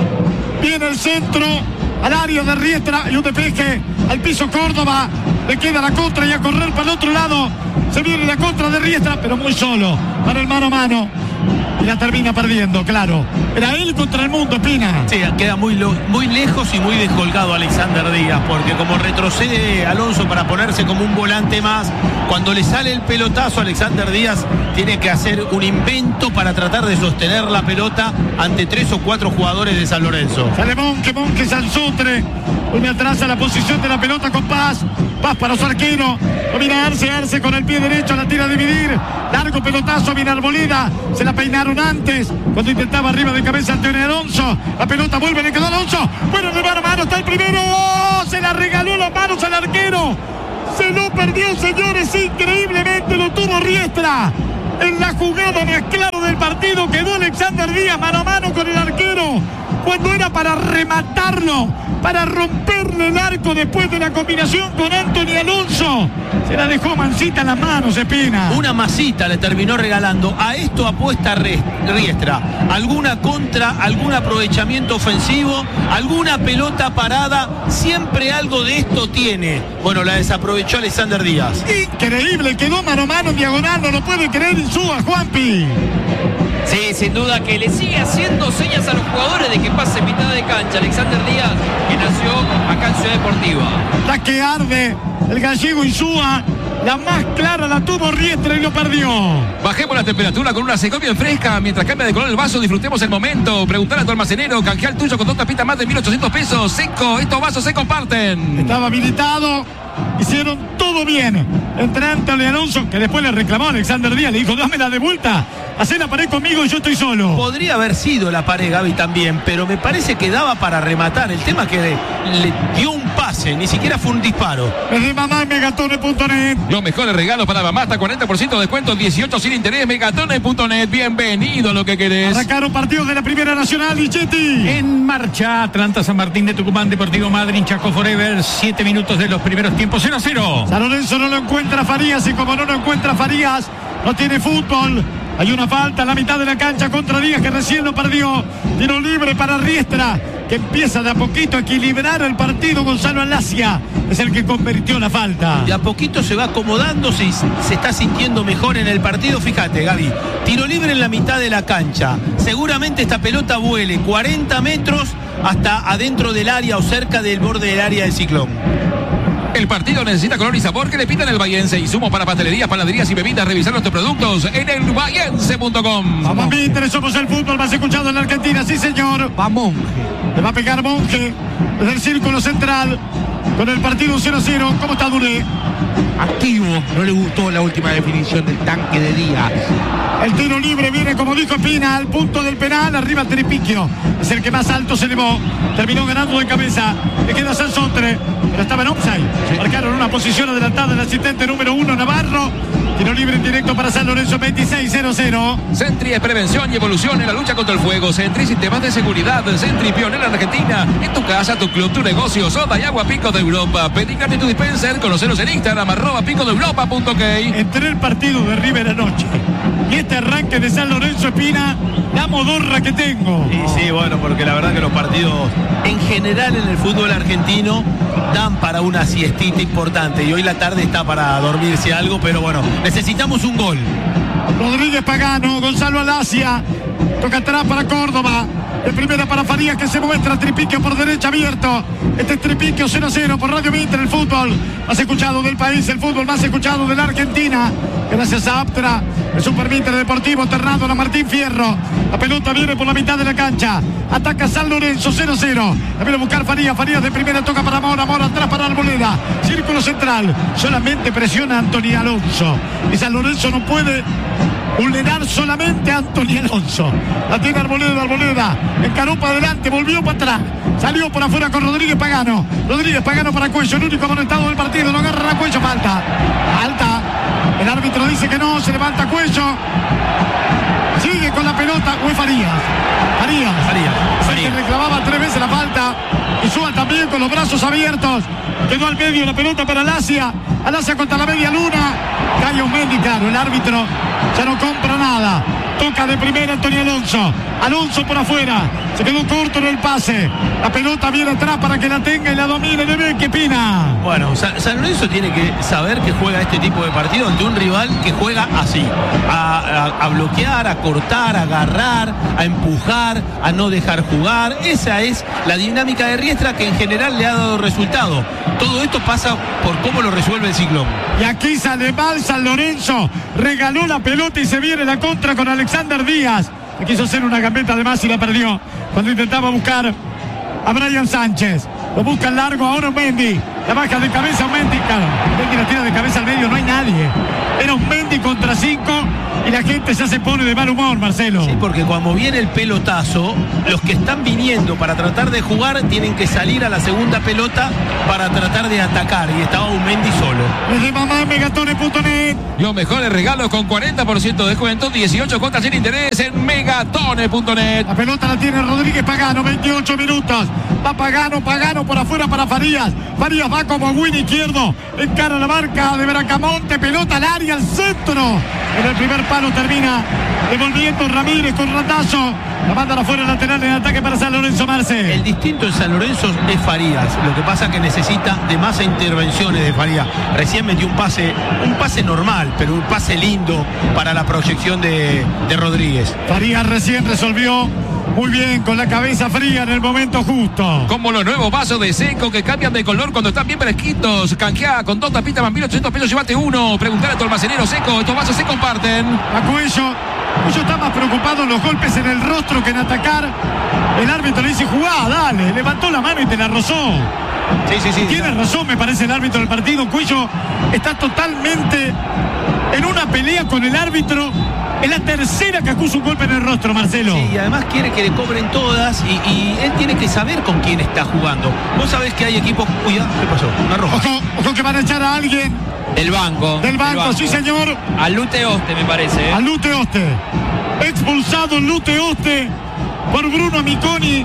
viene el centro, al área de Riestra y un despeje al piso Córdoba, le queda la contra y a correr para el otro lado, se viene la contra de Riestra, pero muy solo, para el mano a mano. Y la termina perdiendo, claro. Era él contra el mundo, Espina. Sí, queda muy, lo, muy lejos y muy descolgado Alexander Díaz, porque como retrocede Alonso para ponerse como un volante más, cuando le sale el pelotazo, Alexander Díaz tiene que hacer un invento para tratar de sostener la pelota ante tres o cuatro jugadores de San Lorenzo. Sale Monque, Monque, Sansotre. Vuelve atrás a la posición de la pelota con Paz. Paz para su arquero. Lo mira Arce, Arce con el pie derecho, la tira a dividir. Largo pelotazo, viene Arboleda. Se la peinaron antes, cuando intentaba arriba de cabeza Antonio Alonso. La pelota vuelve, le quedó Alonso. Bueno, de mano a mano, está el primero. ¡Oh! Se la regaló las manos al arquero. Se lo perdió, señores, increíblemente lo tuvo Riestra. En la jugada más clara del partido quedó Alexander Díaz mano a mano con el arquero. Cuando era para rematarlo, para romperle el arco después de la combinación con Anthony Alonso. Se la dejó mansita en las manos, Espina. Una masita le terminó regalando. A esto apuesta Riestra. Alguna contra, algún aprovechamiento ofensivo, alguna pelota parada. Siempre algo de esto tiene. Bueno, la desaprovechó Alexander Díaz. Increíble, quedó mano a mano en diagonal. No lo puede creer Insúa, Juanpi. Sí, sin duda que le sigue haciendo señas a los jugadores de que pase mitad de cancha. Alexander Díaz, que nació acá en Ciudad Deportiva. La que arde el gallego Insúa. La más clara la tuvo Riestra y lo perdió. Bajemos la temperatura con una Secol bien fresca. Mientras cambia de color el vaso, disfrutemos el momento. Preguntar a tu almacenero, canjea el tuyo con dos tapitas más de mil ochocientos pesos. Seco, estos vasos se comparten. Estaba habilitado. Hicieron todo bien. Entre Anthony Alonso, que después le reclamó a Alexander Díaz. Le dijo, dámela de vuelta. Hacé la pared conmigo y yo estoy solo. Podría haber sido la pared, Gaby, también, pero me parece que daba para rematar. El tema es que le, le dio un pase, ni siquiera fue un disparo. Es de mamá en megatone punto net. Los mejores regalos para mamá, hasta cuarenta por ciento de descuento, dieciocho sin interés, megatone punto net. Bienvenido a lo que querés. Arrancaron partidos de la Primera Nacional, Lichetti. En marcha, Atlanta San Martín de Tucumán, Deportivo Madryn, Chaco Forever. Siete minutos de los primeros tiempos, cero a cero. San Lorenzo no lo encuentra Farías y como no lo encuentra Farías, no tiene fútbol. Hay una falta a la mitad de la cancha contra Díaz, que recién lo perdió. Tiro libre para Riestra, que empieza de a poquito a equilibrar el partido. Gonzalo Alacia es el que convirtió la falta. De a poquito se va acomodando, se, se está sintiendo mejor en el partido. Fíjate, Gaby, tiro libre en la mitad de la cancha. Seguramente esta pelota vuele cuarenta metros hasta adentro del área o cerca del borde del área del Ciclón. El partido necesita color y sabor que le pidan el Bahiense. Insumos para pastelerías, panaderías y bebidas. Revisar nuestros productos en el bahiense punto com. Vamos, Mitre, somos el fútbol más escuchado en la Argentina, sí señor. Va Monje. Le va a pegar Monje desde el círculo central con el partido cero a cero. ¿Cómo está Duré? Activo. No le gustó la última definición del tanque de Díaz. El tiro libre viene, como dijo Espina, al punto del penal. Arriba Tripiquio. Es el que más alto se elevó. Terminó ganando de cabeza. Le queda Sansotre, pero estaba en offside. Sí. Marcaron una posición adelantada el asistente número uno, Navarro. Tiro libre en directo para San Lorenzo, veintiséis cero cero. Sentry es prevención y evolución en la lucha contra el fuego. Sentry, sistemas de seguridad. Sentry, pionera en Argentina. En tu casa, tu club, tu negocio. Soda y agua Pico de Europa. Pedí carne tu dispenser. Conoceros en Instagram, arroba pico de europa punto ok. Entre el partido de River anoche y este arranque de San Lorenzo, Espina, la modorra que tengo. Y sí, bueno, porque la verdad que los partidos en general en el fútbol argentino dan para una siestita importante. Y hoy la tarde está para dormirse algo, pero bueno, necesitamos un gol. Rodríguez Pagano, Gonzalo Alacia, toca atrás para Córdoba. De primera para Farías, que se muestra. Tripiquio por derecha abierto. Este es Tripiquio cero a cero por Radio Mitre, el fútbol más escuchado del país, el fútbol más escuchado de la Argentina. Gracias a Aptra, el Super Mitre Deportivo, Ternado a Martín Fierro. La pelota viene por la mitad de la cancha. Ataca San Lorenzo cero a cero. La viene a buscar Farías. Farías de primera toca para Mora. Mora atrás para Arboleda. Círculo central. Solamente presiona a Anthony Alonso. Y San Lorenzo no puede vulnerar solamente a Anthony Alonso. La tiene Arboleda, Arboleda. Encaró para adelante, volvió para atrás. Salió por afuera con Rodríguez Pagano. Rodríguez Pagano para Cuello, el único amonestado del partido. Lo agarra a Cuello, falta. Falta. El árbitro dice que no, se levanta Cuello. Sigue con la pelota. Uy, Farías. Farías. Farías. Farías. Que reclamaba tres veces la falta. Y Suárez también con los brazos abiertos. Quedó al medio la pelota para Alacia. Alacia contra la media luna. Cayo Mendy, claro, el árbitro ya no compra nada. Toca de primera Antonio Alonso. Alonso por afuera. Se quedó corto en el pase. La pelota viene atrás para que la tenga y la domine de Beque Pina. Bueno, San, San Lorenzo tiene que saber que juega este tipo de partido ante un rival que juega así. A, a, a bloquear, a cortar, a agarrar, a empujar, a no dejar jugar. Esa es la dinámica de Riestra que en general le ha dado resultado. Todo esto pasa por cómo lo resuelve el Ciclón. Y aquí sale mal San Lorenzo. Regaló la pelota y se viene la contra con Alexander Díaz. Le quiso hacer una gambeta de más y la perdió cuando intentaba buscar a Brian Sánchez. Lo buscan largo ahora Mendy. La baja de cabeza Mendy. Claro, Mendy la tira de cabeza al medio, no hay nadie. Era un Mendy contra cinco y la gente ya se pone de mal humor, Marcelo. Sí, porque cuando viene el pelotazo, los que están viniendo para tratar de jugar tienen que salir a la segunda pelota para tratar de atacar. Y estaba un Mendy solo. Desde mamá en megatone punto net. Los mejores regalos con cuarenta por ciento de descuento, dieciocho cuotas sin interés en megatone punto net. La pelota la tiene Rodríguez Pagano, veintiocho minutos. Va Pagano, Pagano por afuera para Farías. Farías va como win izquierdo. Encara la marca de Bracamonte. Pelota al área, al centro. En el primer palo termina devolviendo Ramírez con Randazzo. La manda afuera lateral en ataque para San Lorenzo. Marce. El distinto en San Lorenzo es Farías. Lo que pasa es que necesita de más intervenciones de Farías. Recién metió un pase, un pase normal, pero un pase lindo para la proyección de, de Rodríguez. Farías recién resolvió muy bien con la cabeza fría en el momento justo. Como los nuevos vasos de Seco que cambian de color cuando están bien fresquitos. Canjeá con dos tapitas más mil ochocientos pesos, llévate uno. Preguntar a tu almacenero Seco. Estos vasos se comparten. A Cuello. Cuello está más preocupado en los golpes en el rostro que en atacar. El árbitro le dice, jugá, dale. Levantó la mano y te la rozó. Sí, sí, sí. Tiene razón, me parece, el árbitro del partido. Cuello está totalmente en una pelea con el árbitro. Es la tercera que acusa un golpe en el rostro, Marcelo. Sí, y además quiere que le cobren todas y, y él tiene que saber con quién está jugando. Vos sabés que hay equipos... Cuidado, ¿qué pasó? Una roja. Ojo, ojo que van a echar a alguien. Del banco. Del banco, banco. Sí, señor. A Lute Oste, me parece. ¿eh? A Lute Oste. Expulsado Lute Oste por Bruno Miconi.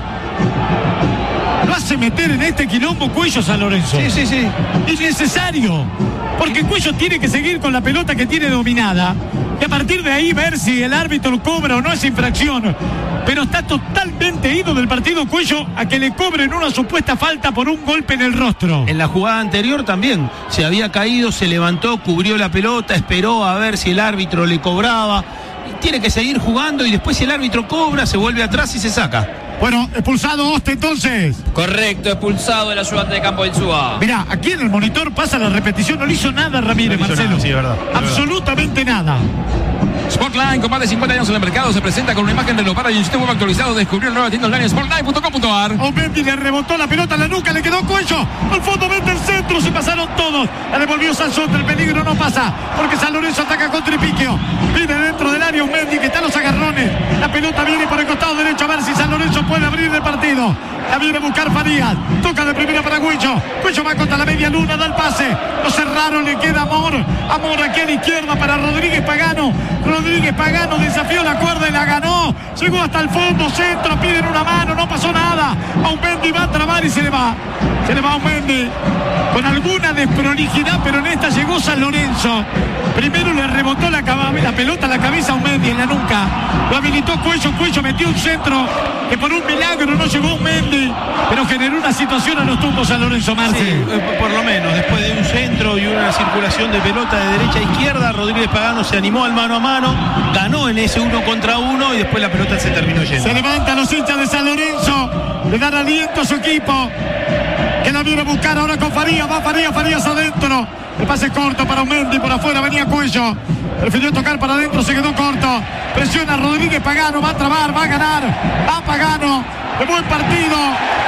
Lo hace meter en este quilombo Cuello San Lorenzo. Sí, sí, sí. Innecesario. Porque Cuello tiene que seguir con la pelota que tiene dominada. Y a partir de ahí ver si el árbitro cobra o no esa infracción. Pero está totalmente ido del partido Cuello a que le cobren una supuesta falta por un golpe en el rostro. En la jugada anterior también se había caído, se levantó, cubrió la pelota, esperó a ver si el árbitro le cobraba. Y tiene que seguir jugando y después si el árbitro cobra se vuelve atrás y se saca. Bueno, expulsado Oste entonces. Correcto, expulsado el ayudante de campo del Suba. Mirá, aquí en el monitor pasa la repetición, no le hizo nada Ramírez, no Marcelo. Nada, sí, es verdad, es absolutamente verdad. nada. Sportline, con más de cincuenta años en el mercado, se presenta con una imagen renovada y un sistema web actualizado. Descubrió la nueva tienda online sportline punto com punto ar. Mendy le rebotó la pelota a la nuca, le quedó Cuello. Al fondo mete el centro, se pasaron todos. La devolvió Sansote, el peligro no pasa, porque San Lorenzo ataca con Tripiquio. Pide dentro del área un Mendy que está a los agarrones. La pelota viene por el costado derecho, a ver si San Lorenzo puede abrir el partido. La viene a buscar Farías. Toca de primera para Cuello. Cuello va contra la media luna, da el pase. Lo cerraron, le queda Amor. Amor aquí a la izquierda para Rodríguez Pagano. Rodríguez Pagano desafió la cuerda y la ganó. Llegó hasta el fondo, centro, piden una mano, no pasó nada. Aumendi va a trabar y se le va. Se le va Aumendi. Con alguna desprolijidad, pero en esta llegó San Lorenzo. Primero le rebotó la, la pelota a la cabeza a Aumendi en la nuca. Lo habilitó Cuello. Cuello metió un centro que por un milagro no llegó Aumendi, pero generó una situación a los tumbos San Lorenzo. Marce. Sí, por lo menos, después de un centro y una circulación de pelota de derecha a izquierda, Rodríguez Pagano se animó al mano a mano, ganó en ese uno contra uno y después la pelota se terminó yendo. Se levantan los hinchas de San Lorenzo, le dan aliento a su equipo, que la viene a buscar ahora con Farías. Va Farías, Farías adentro. El pase corto para Mendy, por afuera venía Cuello. Prefirió tocar para adentro, se quedó corto. Presiona Rodríguez Pagano, va a trabar, va a ganar. Va Pagano, de buen partido.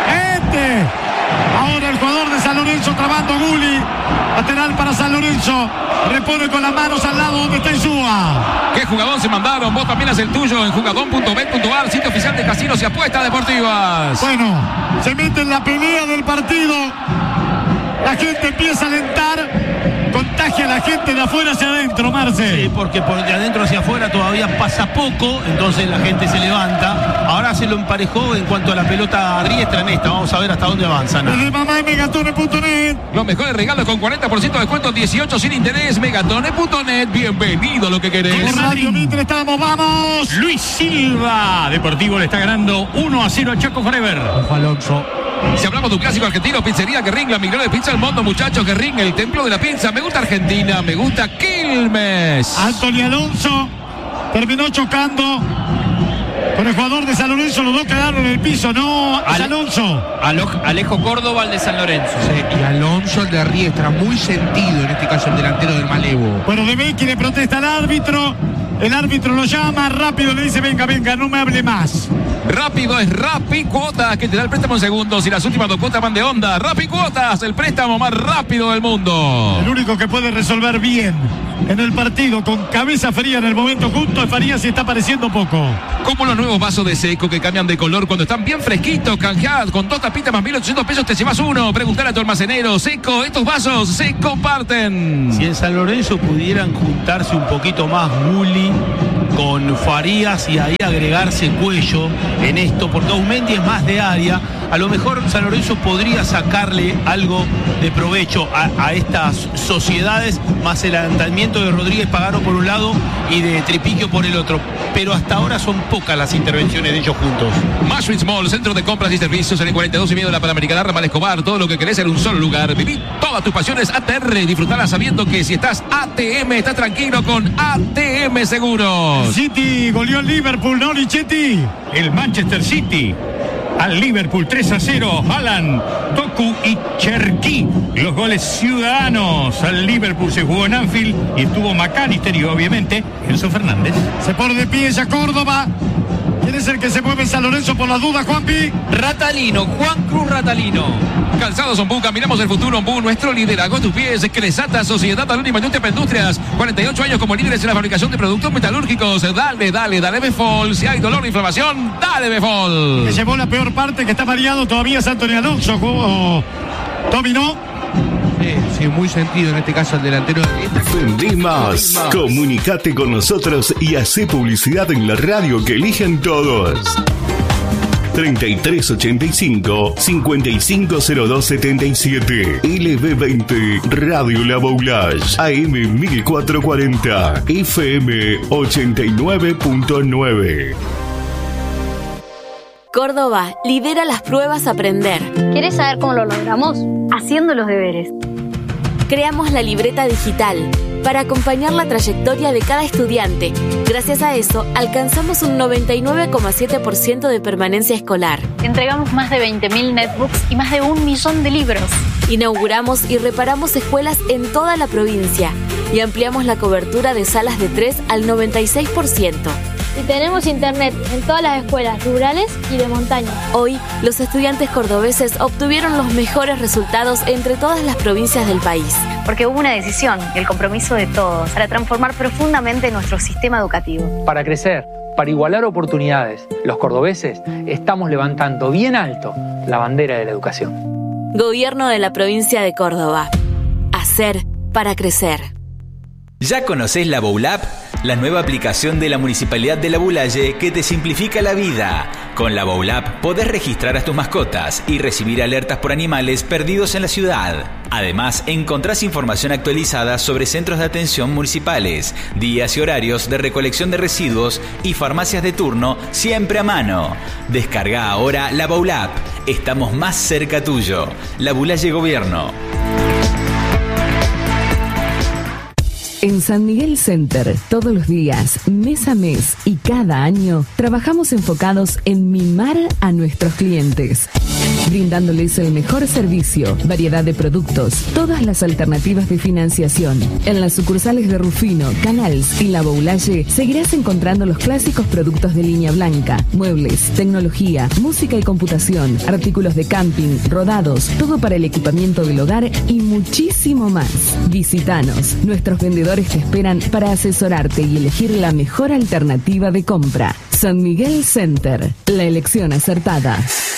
Este. Ahora el jugador de San Lorenzo trabando Gulli. Lateral para San Lorenzo. Repone con las manos al lado donde está Insúa. ¿Qué jugador se mandaron? Vos también haz el tuyo en jugadón punto bet punto ar, sitio oficial de casinos y apuestas deportivas. Bueno, se mete en la pelea del partido. La gente empieza a alentar. Contagia a la gente de afuera hacia adentro, Marce. Sí, porque por de adentro hacia afuera todavía pasa poco, entonces la gente se levanta. Ahora se lo emparejó en cuanto a la pelota diestra en esta. Vamos a ver hasta dónde avanzan. Desde mamá en megatone punto net. Los mejores regalos con cuarenta por ciento de descuento, dieciocho sin interés, megatone punto net. Bienvenido a lo que querés. Con Radio Mitre estamos, vamos. Luis Silva, Deportivo le está ganando uno a cero a Chaco Forever. Ojo Alonso. Si hablamos de un clásico argentino, pizzería Guerrín, la mejor de pizza del mundo, muchachos. Guerrín, el templo de la pizza. Me gusta Argentina, me gusta Quilmes. Anthony Alonso terminó chocando con el jugador de San Lorenzo. Los dos quedaron en el piso, no Ale Alonso. Alo Alejo Córdoba, el de San Lorenzo. Sí, y Alonso, el de Riestra, muy sentido en este caso el delantero del Malevo. Bueno, de Becky le protesta al árbitro. El árbitro lo llama, rápido le dice, venga, venga, no me hable más. Rápido es Rappi Cuotas, que te da el préstamo en segundos y las últimas dos cuotas van de onda. Rappi Cuotas, el préstamo más rápido del mundo. El único que puede resolver bien en el partido con cabeza fría en el momento justo es Farías y está pareciendo poco. Como los nuevos vasos de Seco que cambian de color cuando están bien fresquitos, canjeados con dos tapitas más mil ochocientos pesos te llevas uno. Preguntar a tu almacenero. Seco, estos vasos se comparten. Si en San Lorenzo pudieran juntarse un poquito más Gulli con Farías y ahí agregarse Cuello en esto, porque Aumendi es más de área, a lo mejor San Lorenzo podría sacarle algo de provecho a, a estas sociedades, más el adelantamiento de Rodríguez Pagano por un lado y de Tripiquio por el otro, pero hasta ahora son pocas las intervenciones de ellos juntos. Mashwitz Mall, centro de compras y servicios en el cuarenta y dos y medio de la Panamericana, Ramal Escobar, todo lo que querés en un solo lugar. Viví todas tus pasiones A T R, disfrutala sabiendo que si estás A T M, estás tranquilo con A T M Seguros. City goleó al Liverpool, ¿no, Lichetti? El Manchester City al Liverpool tres a cero. Haaland, Doku y Cherki. Los goles ciudadanos. Al Liverpool se jugó en Anfield y estuvo McAllister y obviamente Enzo Fernández. Se pone de pie ya Córdoba. ¿Quién es el que se mueve en San Lorenzo por la duda, Juanpi? Ratalino, Juan Cruz Ratalino. Calzados Ombú, caminamos el futuro Ombú, nuestro liderazgo en tus pies. Cresata, Sociedad Anónima Industria Industrias. cuarenta y ocho años como líderes en la fabricación de productos metalúrgicos. Dale, dale, dale Befol. Si hay dolor o inflamación, dale Befol. Que llevó la peor parte, que está mareado todavía es Antonio Alonso. Jugó Dominó. Sí, sí, muy sentido en este caso el delantero. Vendí más. Comunicate con nosotros y hacé publicidad en la radio que eligen todos. treinta y tres ochenta y cinco, cincuenta y cinco cero dos setenta y siete. L B veinte Radio La Boulage. A M mil cuatrocientos cuarenta. F M ochenta y nueve punto nueve. Córdoba lidera las pruebas Aprender. ¿Quieres saber cómo lo logramos? Haciendo los deberes. Creamos la libreta digital para acompañar la trayectoria de cada estudiante. Gracias a eso, alcanzamos un noventa y nueve coma siete por ciento de permanencia escolar. Entregamos más de veinte mil netbooks y más de un millón de libros. Inauguramos y reparamos escuelas en toda la provincia y ampliamos la cobertura de salas de tres al noventa y seis por ciento. Y tenemos internet en todas las escuelas rurales y de montaña. Hoy, los estudiantes cordobeses obtuvieron los mejores resultados entre todas las provincias del país. Porque hubo una decisión y el compromiso de todos para transformar profundamente nuestro sistema educativo. Para crecer, para igualar oportunidades, los cordobeses estamos levantando bien alto la bandera de la educación. Gobierno de la provincia de Córdoba. Hacer para crecer. ¿Ya conocés la Boulap? La nueva aplicación de la Municipalidad de La Bulaye que te simplifica la vida. Con la Boulap podés registrar a tus mascotas y recibir alertas por animales perdidos en la ciudad. Además, encontrás información actualizada sobre centros de atención municipales, días y horarios de recolección de residuos y farmacias de turno siempre a mano. Descarga ahora la Boulap. Estamos más cerca tuyo. La Bulaye Gobierno. En San Miguel Center, todos los días, mes a mes y cada año, trabajamos enfocados en mimar a nuestros clientes, brindándoles el mejor servicio, variedad de productos, todas las alternativas de financiación. En las sucursales de Rufino, Canals y La Boulaye seguirás encontrando los clásicos productos de línea blanca, muebles, tecnología, música y computación, artículos de camping, rodados, todo para el equipamiento del hogar y muchísimo más. Visítanos, nuestros vendedores te esperan para asesorarte y elegir la mejor alternativa de compra. San Miguel Center, la elección acertada.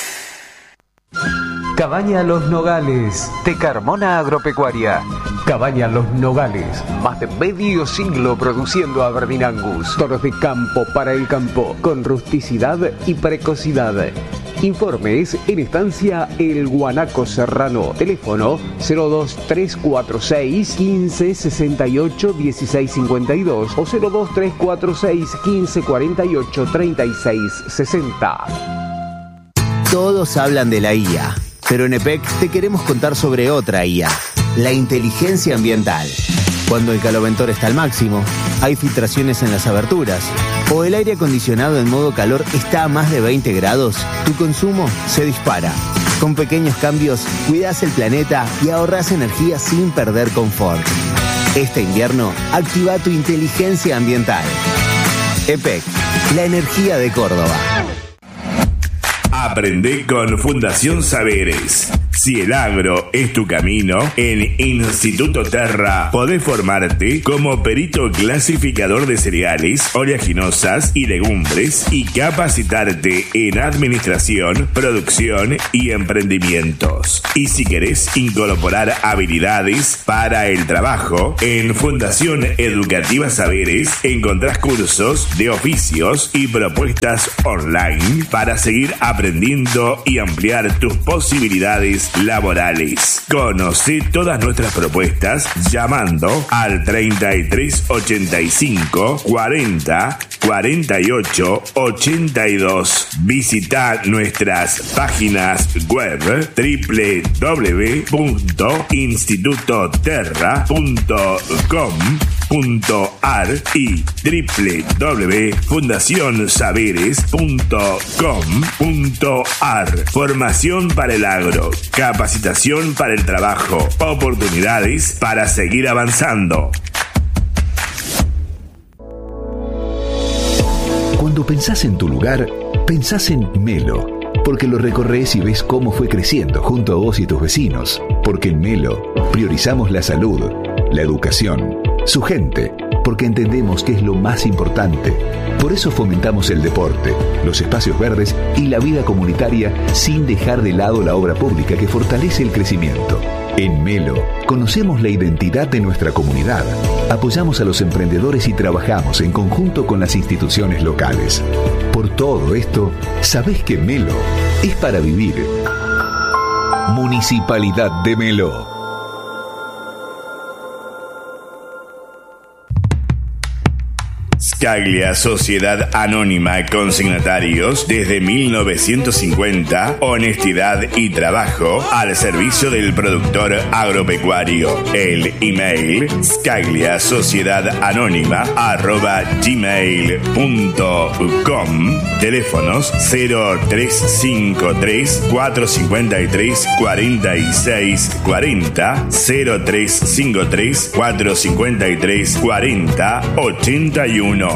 Cabaña Los Nogales, de Carmona Agropecuaria. Cabaña Los Nogales, más de medio siglo produciendo Aberdeen Angus. Toros de campo para el campo, con rusticidad y precocidad. Informes en Estancia El Guanaco Serrano. Teléfono cero dos tres cuatro seis, quince, sesenta y ocho, dieciséis cincuenta y dos o cero dos tres cuatro seis, quince, cuarenta y ocho, treinta y seis sesenta. Todos hablan de la I A, pero en E P E C te queremos contar sobre otra I A, la inteligencia ambiental. Cuando el caloventor está al máximo, hay filtraciones en las aberturas, o el aire acondicionado en modo calor está a más de veinte grados, tu consumo se dispara. Con pequeños cambios, cuidás el planeta y ahorrás energía sin perder confort. Este invierno, activa tu inteligencia ambiental. E P E C, la energía de Córdoba. Aprende con Fundación Saberes. Si el agro es tu camino, en Instituto Terra podés formarte como perito clasificador de cereales, oleaginosas y legumbres y capacitarte en administración, producción y emprendimientos. Y si querés incorporar habilidades para el trabajo, en Fundación Educativa Saberes encontrás cursos de oficios y propuestas online para seguir aprendiendo y ampliar tus posibilidades laborales. Conoce todas nuestras propuestas llamando al treinta y tres ochenta y cinco cuarenta cuarenta y ocho ochenta y dos. Visita nuestras páginas web doble u doble u doble u punto instituto terra punto com punto ar y doble u doble u doble u punto fundación saberes punto com punto ar. Formación para el agro, capacitación para el trabajo, oportunidades para seguir avanzando. Cuando pensás en tu lugar, pensás en Melo, porque lo recorres y ves cómo fue creciendo junto a vos y tus vecinos. Porque en Melo priorizamos la salud, la educación, su gente, porque entendemos que es lo más importante. Por eso fomentamos el deporte, los espacios verdes y la vida comunitaria sin dejar de lado la obra pública que fortalece el crecimiento. En Melo, conocemos la identidad de nuestra comunidad, apoyamos a los emprendedores y trabajamos en conjunto con las instituciones locales. Por todo esto, sabés que Melo es para vivir. Municipalidad de Melo. Scaglia Sociedad Anónima Consignatarios desde mil novecientos cincuenta, honestidad y trabajo al servicio del productor agropecuario. El email scaglia sociedad anónima arroba gmail punto com. Teléfonos cero tres cinco tres cuatro cinco tres cuatro seis cuatro cero cero tres cinco tres cuatro cinco tres cuatro cero ochenta y uno.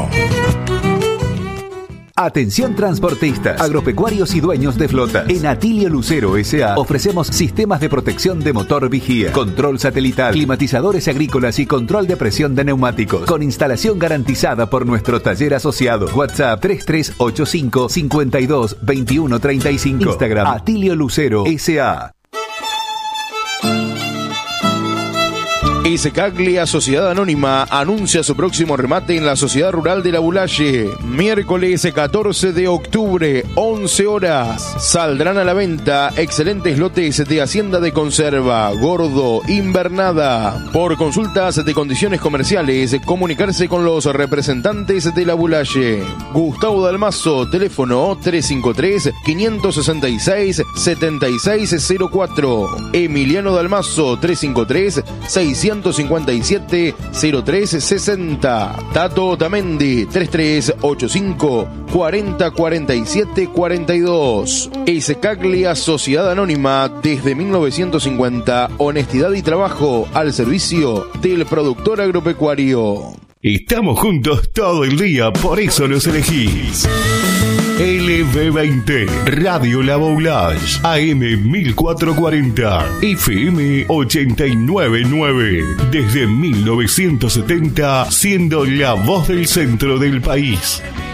Atención transportistas, agropecuarios y dueños de flotas. En Atilio Lucero S A ofrecemos sistemas de protección de motor vigía, control satelital, climatizadores agrícolas y control de presión de neumáticos, con instalación garantizada por nuestro taller asociado. WhatsApp tres tres ocho cinco cinco dos dos uno tres cinco. Instagram Atilio Lucero S A. Scaglia Sociedad Anónima anuncia su próximo remate en la Sociedad Rural de La Bulaye. Miércoles catorce de octubre, once horas. Saldrán a la venta excelentes lotes de hacienda de conserva, gordo, invernada. Por consultas de condiciones comerciales, comunicarse con los representantes de La Bulaye. Gustavo Dalmazo, teléfono tres cinco tres cinco seis seis siete seis cero cuatro. Emiliano Dalmazo, tres cinco tres seis cinco siete cero tres sesenta. Tato Otamendi, tres tres ocho cinco cuarenta cuarenta y siete cuarenta y dos. Scaglia Sociedad Anónima desde mil novecientos cincuenta, honestidad y trabajo al servicio del productor agropecuario. Estamos juntos todo el día, por eso los elegís. L V veinte, Radio La Boulage, A M mil cuatrocientos cuarenta, F M ochenta y nueve punto nueve. Desde mil novecientos setenta, siendo la voz del centro del país.